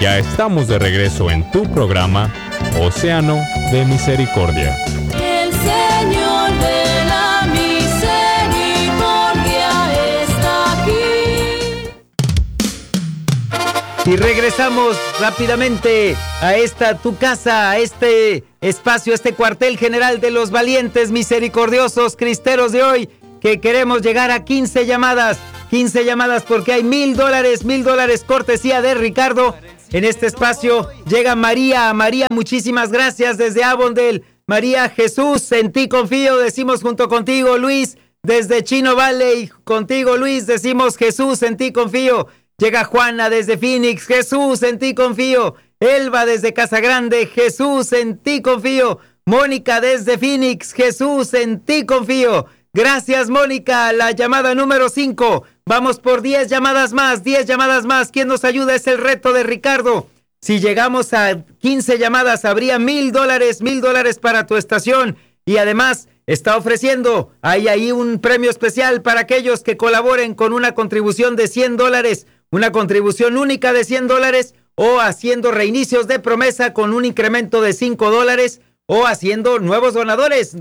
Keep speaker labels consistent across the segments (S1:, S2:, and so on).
S1: Ya estamos de regreso en tu programa, Océano de Misericordia.
S2: El Señor de la misericordia está aquí.
S3: Y regresamos rápidamente a esta tu casa, a este espacio, este cuartel general de los valientes misericordiosos cristeros de hoy, que queremos llegar a 15 llamadas porque hay $1,000 cortesía de Ricardo. En este espacio llega María, muchísimas gracias desde Avondale. María, Jesús, en ti confío, decimos junto contigo. Luis, desde Chino Valley, contigo Luis, decimos Jesús, en ti confío. Llega Juana desde Phoenix, Jesús, en ti confío. Elba desde Casa Grande, Jesús, en ti confío. Mónica desde Phoenix, Jesús, en ti confío. Gracias, Mónica. La llamada número 5. Vamos por 10 llamadas más, 10 llamadas más. ¿Quién nos ayuda? Es el reto de Ricardo. Si llegamos a 15 llamadas, habría $1,000 para tu estación. Y además, está ofreciendo, hay ahí un premio especial para aquellos que colaboren con una contribución de $100, una contribución única de $100, o haciendo reinicios de promesa con un incremento de $5, o haciendo nuevos donadores,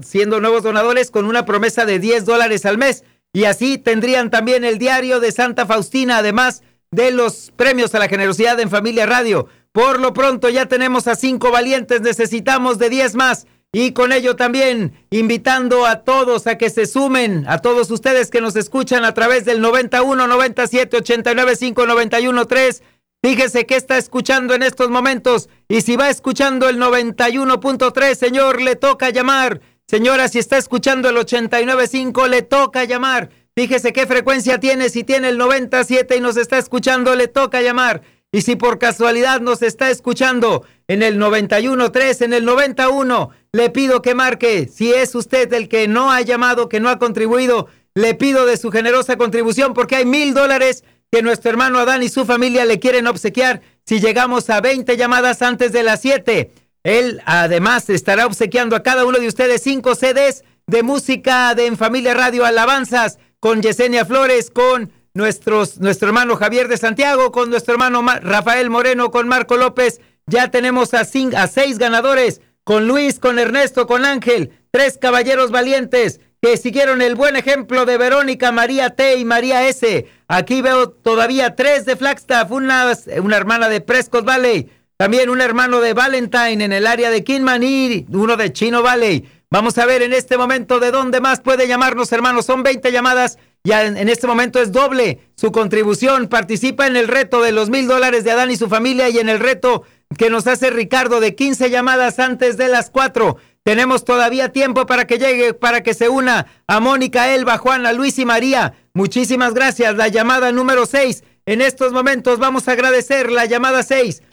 S3: con una promesa de $10 al mes. Y así tendrían también el diario de Santa Faustina, además de los premios a la generosidad en Familia Radio. Por lo pronto ya tenemos a 5 valientes, necesitamos de 10 más. Y con ello también invitando a todos a que se sumen, a todos ustedes que nos escuchan a través del 91 97 89 5 91 3. Fíjese que está escuchando en estos momentos, y si va escuchando el 91.3, señor, le toca llamar. Señora, si está escuchando el 89.5, le toca llamar. Fíjese qué frecuencia tiene. Si tiene el 97 y nos está escuchando, le toca llamar. Y si por casualidad nos está escuchando en el 91.3, en el 91, le pido que marque. Si es usted el que no ha llamado, que no ha contribuido, le pido de su generosa contribución, porque hay $1,000 que nuestro hermano Adán y su familia le quieren obsequiar si llegamos a 20 llamadas antes de las 7. Él además estará obsequiando a cada uno de ustedes 5 CDs de música de En Familia Radio, alabanzas con Yesenia Flores, con nuestro hermano Javier de Santiago, con nuestro hermano Rafael Moreno, con Marco López. Ya tenemos a 6 ganadores, con Luis, con Ernesto, con Ángel, 3 caballeros valientes que siguieron el buen ejemplo de Verónica, María T y María S. Aquí veo todavía 3 de Flagstaff, una hermana de Prescott Valley, también un hermano de Valentine en el área de Kingman y uno de Chino Valley. Vamos a ver en este momento de dónde más puede llamarnos, hermanos. Son 20 llamadas, ya en este momento es doble su contribución. Participa en el reto de los $1,000 de Adán y su familia, y en el reto que nos hace Ricardo de 15 llamadas antes de las 4. Tenemos todavía tiempo para que llegue, para que se una a Mónica, Elba, Juana, Luis y María. Muchísimas gracias. La llamada número 6. En estos momentos vamos a agradecer la llamada 6.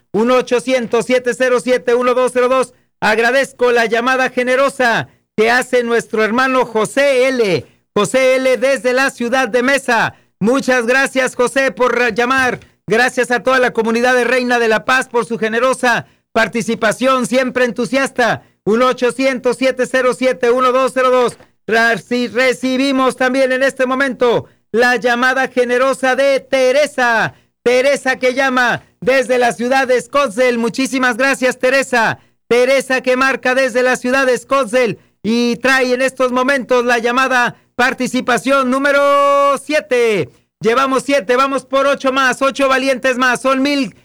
S3: 1-800-707-1202. Agradezco la llamada generosa que hace nuestro hermano José L. José L. desde la ciudad de Mesa. Muchas gracias, José, por llamar. Gracias a toda la comunidad de Reina de la Paz por su generosa participación, siempre entusiasta. 1-800-707-1202. Recibimos también en este momento la llamada generosa de Teresa. Teresa, que llama desde la ciudad de Scottsdale. Muchísimas gracias, Teresa. Teresa, que marca desde la ciudad de Scottsdale y trae en estos momentos la llamada participación número 7. Llevamos 7, vamos por 8 más, 8 valientes más. Son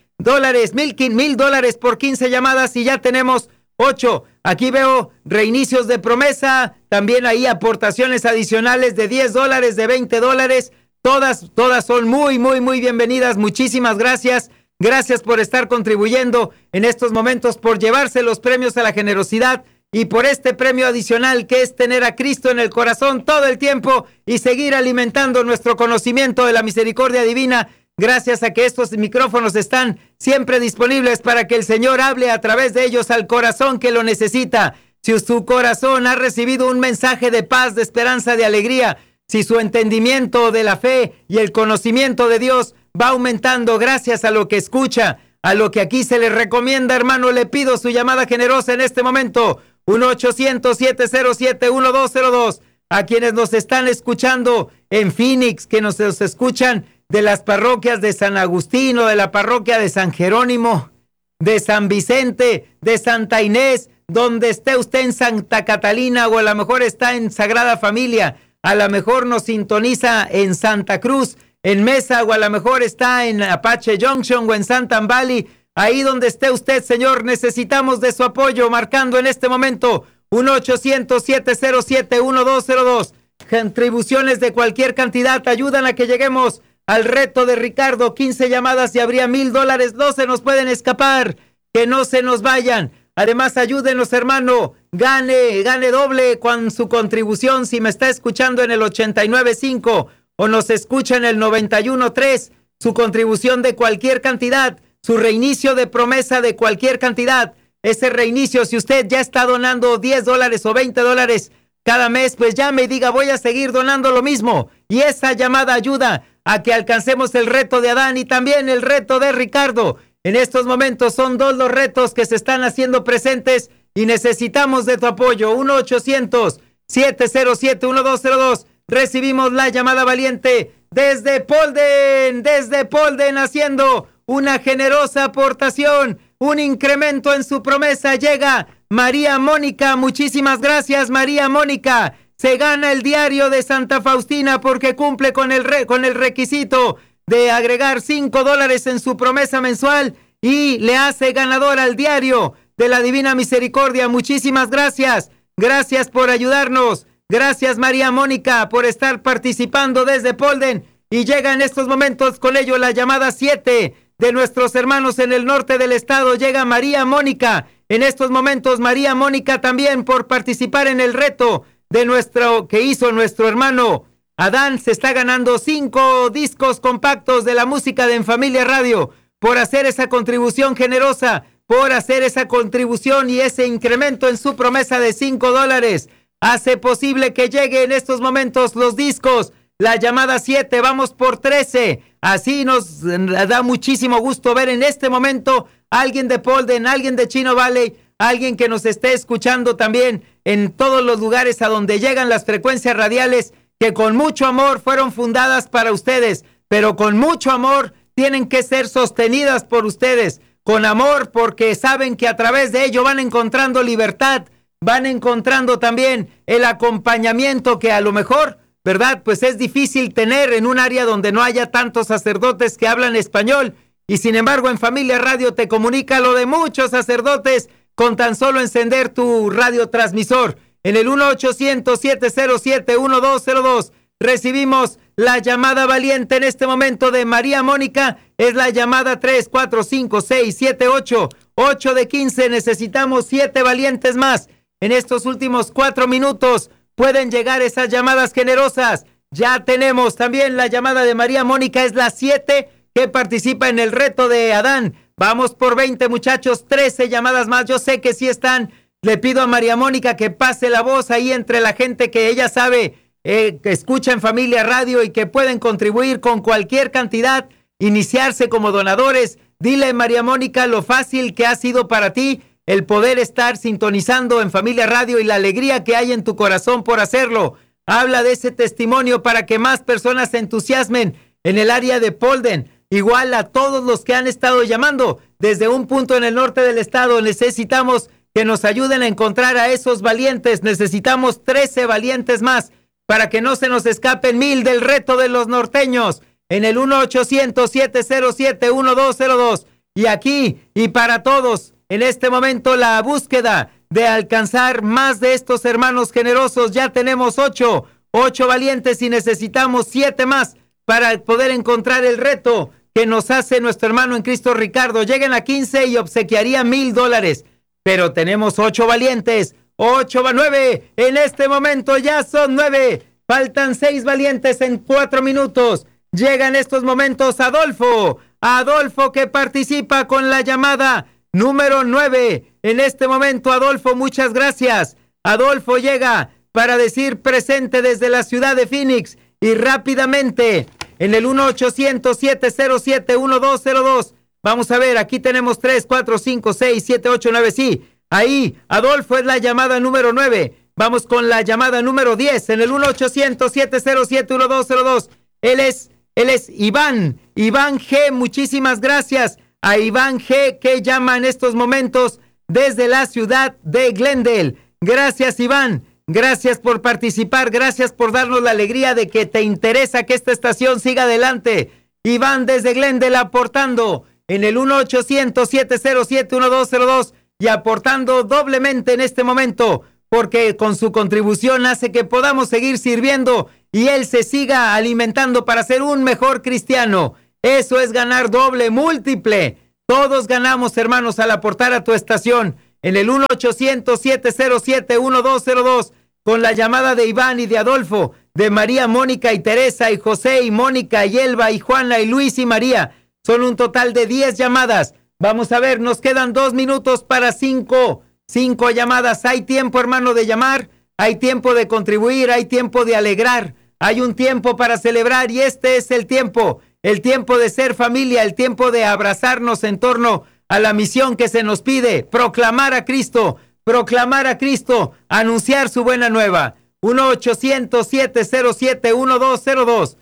S3: $1,000 por 15 llamadas y ya tenemos 8. Aquí veo reinicios de promesa, también ahí aportaciones adicionales de $10, de $20. Todas son muy bienvenidas. Muchísimas gracias. Gracias por estar contribuyendo en estos momentos, por llevarse los premios a la generosidad y por este premio adicional que es tener a Cristo en el corazón todo el tiempo y seguir alimentando nuestro conocimiento de la misericordia divina, gracias a que estos micrófonos están siempre disponibles para que el Señor hable a través de ellos al corazón que lo necesita. Si su corazón ha recibido un mensaje de paz, de esperanza, de alegría, si su entendimiento de la fe y el conocimiento de Dios va aumentando gracias a lo que escucha, a lo que aquí se le recomienda, hermano, le pido su llamada generosa en este momento. 1-800-707-1202. A quienes nos están escuchando en Phoenix, que nos escuchan de las parroquias de San Agustín o de la parroquia de San Jerónimo. de San Vicente, de Santa Inés, donde esté usted en Santa Catalina o a lo mejor está en Sagrada Familia, a lo mejor nos sintoniza en Santa Cruz, en Mesa, o a lo mejor está en Apache Junction o en Santa Valley. Ahí donde esté usted, Señor, necesitamos de su apoyo, marcando en este momento 1-800-707-1202. Contribuciones de cualquier cantidad ayudan a que lleguemos al reto de Ricardo. 15 llamadas y habría $1,000. No se nos pueden escapar, que no se nos vayan. Además, ayúdenos, hermano, gane doble con su contribución. Si me está escuchando en el 89.5 o nos escucha en el 91.3, su contribución de cualquier cantidad, su reinicio de promesa de cualquier cantidad. Ese reinicio, si usted ya está donando $10 o $20 cada mes, pues llame y diga, voy a seguir donando lo mismo. Y esa llamada ayuda a que alcancemos el reto de Adán y también el reto de Ricardo. En estos momentos son dos los retos que se están haciendo presentes y necesitamos de tu apoyo. 1-800-707-1202. Recibimos la llamada valiente desde Polden, haciendo una generosa aportación, un incremento en su promesa. Llega María Mónica. Muchísimas gracias, María Mónica. Se gana el diario de Santa Faustina porque cumple con el requisito de agregar $5 en su promesa mensual y le hace ganador al diario de la Divina Misericordia. Muchísimas gracias. Gracias por ayudarnos. Gracias, María Mónica, por estar participando desde Polden. Y llega en estos momentos con ello la llamada 7 de nuestros hermanos en el norte del estado. Llega María Mónica. En estos momentos, María Mónica también por participar en el reto de que hizo nuestro hermano Adán. Se está ganando 5 discos compactos de la música de En Familia Radio por hacer esa contribución generosa, por hacer esa contribución y ese incremento en su promesa de $5. Hace posible que llegue en estos momentos los discos. La llamada 7, vamos por 13. Así nos da muchísimo gusto ver en este momento a alguien de Polden, alguien de Chino Valley, alguien que nos esté escuchando también en todos los lugares a donde llegan las frecuencias radiales que con mucho amor fueron fundadas para ustedes, pero con mucho amor tienen que ser sostenidas por ustedes, con amor, porque saben que a través de ello van encontrando libertad, van encontrando también el acompañamiento que a lo mejor, ¿verdad? Pues es difícil tener en un área donde no haya tantos sacerdotes que hablan español, y sin embargo en Familia Radio te comunica lo de muchos sacerdotes con tan solo encender tu radiotransmisor. En el 1-800-707-1202 recibimos la llamada valiente en este momento de María Mónica. Es la llamada 3, 4, 5, 6, 7, 8. 8 de 15. Necesitamos 7 valientes más. En estos últimos 4 minutos pueden llegar esas llamadas generosas. Ya tenemos también la llamada de María Mónica. Es la 7 que participa en el reto de Adán. Vamos por 20, muchachos. 13 llamadas más. Yo sé que sí están. Le pido a María Mónica que pase la voz ahí entre la gente que ella sabe que escucha en Familia Radio y que pueden contribuir con cualquier cantidad, iniciarse como donadores. Dile, María Mónica, lo fácil que ha sido para ti el poder estar sintonizando en Familia Radio y la alegría que hay en tu corazón por hacerlo. Habla de ese testimonio para que más personas se entusiasmen en el área de Polden. Igual a todos los que han estado llamando desde un punto en el norte del estado. Necesitamos que nos ayuden a encontrar a esos valientes. Necesitamos 13 valientes más para que no se nos escapen 1,000 del reto de los norteños. En el 1-800-707-1202. Y aquí, y para todos, en este momento la búsqueda de alcanzar más de estos hermanos generosos. Ya tenemos 8 valientes y necesitamos 7 más para poder encontrar el reto que nos hace nuestro hermano en Cristo Ricardo. Lleguen a 15 y obsequiaría $1,000. Pero tenemos 8 valientes. 9. En este momento ya son 9. Faltan 6 valientes en 4 minutos. Llega en estos momentos Adolfo. Adolfo que participa con la llamada número 9. En este momento, Adolfo, muchas gracias. Adolfo llega para decir presente desde la ciudad de Phoenix. Y rápidamente, en el 1-800-707-1202. Vamos a ver, aquí tenemos 3, 4, 5, 6, 7, 8, 9, sí. Ahí, Adolfo es la llamada número 9. Vamos con la llamada número 10 en el 1-800-707-1202. Él es Iván G. Muchísimas gracias a Iván G, que llama en estos momentos desde la ciudad de Glendale. Gracias, Iván. Gracias por participar. Gracias por darnos la alegría de que te interesa que esta estación siga adelante. Iván desde Glendale aportando en el 1-800-707-1202 y aportando doblemente en este momento, porque con su contribución hace que podamos seguir sirviendo y él se siga alimentando para ser un mejor cristiano. Eso es ganar doble, múltiple. Todos ganamos, hermanos, al aportar a tu estación en el 1-800-707-1202 con la llamada de Iván y de Adolfo, de María, Mónica y Teresa y José y Mónica y Elba y Juana y Luis y María. Son un total de 10 llamadas. Vamos a ver, nos quedan 2 minutos para 5 llamadas. Hay tiempo, hermano, de llamar, hay tiempo de contribuir, hay tiempo de alegrar, hay un tiempo para celebrar y este es el tiempo de ser familia, el tiempo de abrazarnos en torno a la misión que se nos pide, proclamar a Cristo, anunciar su buena nueva. 1-800-707-1202,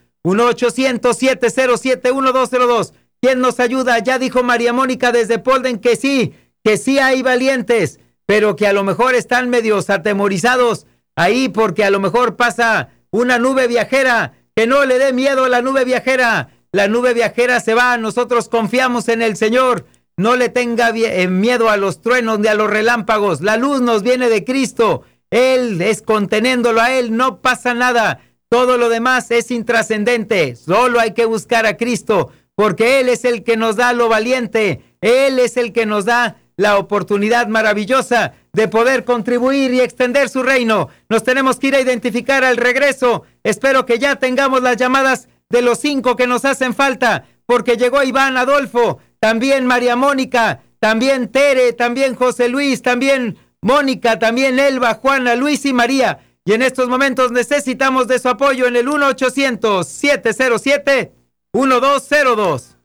S3: 1-800-707-1202. ¿Quién nos ayuda? Ya dijo María Mónica desde Polden que sí hay valientes, pero que a lo mejor están medios atemorizados ahí porque a lo mejor pasa una nube viajera. Que no le dé miedo a la nube viajera. La nube viajera se va, nosotros confiamos en el Señor. No le tenga miedo a los truenos ni a los relámpagos. La luz nos viene de Cristo. Él es conteniéndolo a Él, no pasa nada. Todo lo demás es intrascendente. Solo hay que buscar a Cristo, porque Él es el que nos da lo valiente. Él es el que nos da la oportunidad maravillosa de poder contribuir y extender su reino. Nos tenemos que ir a identificar al regreso. Espero que ya tengamos las llamadas de los 5 que nos hacen falta, porque llegó Iván, Adolfo, también María Mónica, también Tere, también José Luis, también Mónica, también Elba, Juana, Luis y María. Y en estos momentos necesitamos de su apoyo en el 1-800-707-1202.